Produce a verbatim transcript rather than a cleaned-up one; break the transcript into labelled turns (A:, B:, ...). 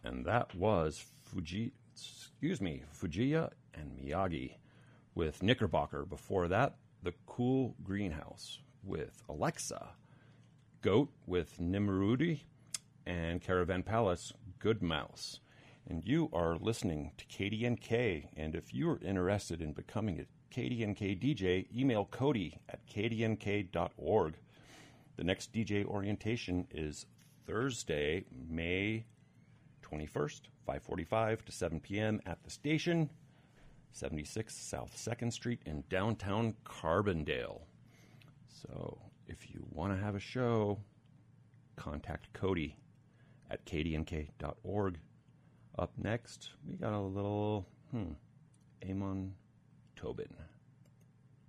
A: And that was Fuji, excuse me, Fujiya and Miyagi with Knickerbocker. Before that, The Cool Greenhouse with Alexa. Goat with Nimrudi. And Caravan Palace, Good Mouse. And you are listening to K D N K. And if you are interested in becoming a K D N K D J, email Cody at k d n k dot org. The next D J orientation is Thursday, May twenty-first, five forty-five to seven p.m. at the station, seventy-six South second Street in downtown Carbondale. So if you want to have a show, contact Cody at k d n k dot org. Up next, we got a little, hmm, Amon Tobin.